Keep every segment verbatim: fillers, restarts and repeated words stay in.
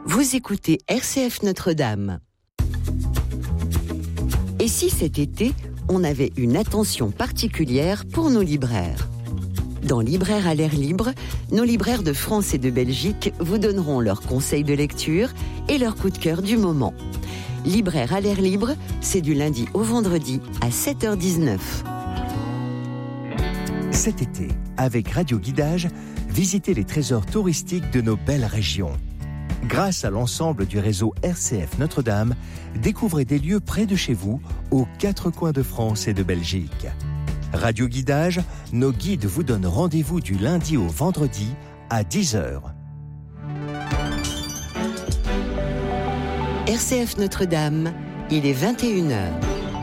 Vous écoutez R C F Notre-Dame. Et si cet été, on avait une attention particulière pour nos libraires ? Dans Libraires à l'air libre, nos libraires de France et de Belgique vous donneront leurs conseils de lecture et leurs coups de cœur du moment. Libraires à l'air libre, c'est du lundi au vendredi à sept heures dix-neuf. Cet été, avec Radio Guidage, visitez les trésors touristiques de nos belles régions. Grâce à l'ensemble du réseau R C F Notre-Dame, découvrez des lieux près de chez vous, aux quatre coins de France et de Belgique. Radio Guidage, nos guides vous donnent rendez-vous du lundi au vendredi à dix heures. R C F Notre-Dame, il est vingt et une heures.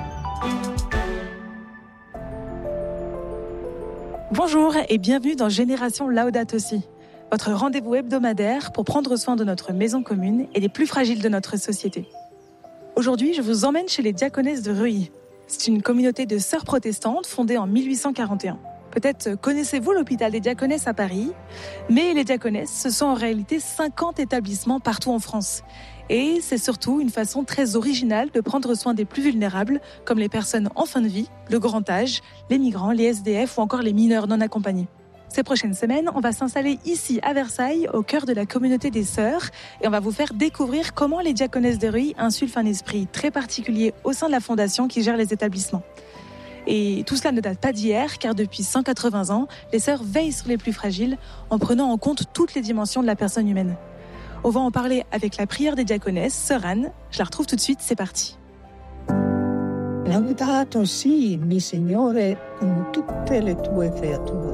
Bonjour et bienvenue dans Génération Laudato Si, votre rendez-vous hebdomadaire pour prendre soin de notre maison commune et des plus fragiles de notre société. Aujourd'hui, je vous emmène chez les Diaconesses de Reuilly. C'est une communauté de sœurs protestantes fondée en mille huit cent quarante et un. Peut-être connaissez-vous l'hôpital des Diaconesses à Paris, mais les Diaconesses, ce sont en réalité cinquante établissements partout en France. Et c'est surtout une façon très originale de prendre soin des plus vulnérables, comme les personnes en fin de vie, le grand âge, les migrants, les S D F ou encore les mineurs non accompagnés. Ces prochaines semaines, on va s'installer ici à Versailles, au cœur de la communauté des sœurs, et on va vous faire découvrir comment les Diaconesses de Reuilly insufflent un esprit très particulier au sein de la fondation qui gère les établissements. Et tout cela ne date pas d'hier, car depuis cent quatre-vingts ans, les sœurs veillent sur les plus fragiles en prenant en compte toutes les dimensions de la personne humaine. On va en parler avec la prière des diaconesses, sœur Anne. Je la retrouve tout de suite, c'est parti. Laudato si, mi Signore, con tutte le tue creature.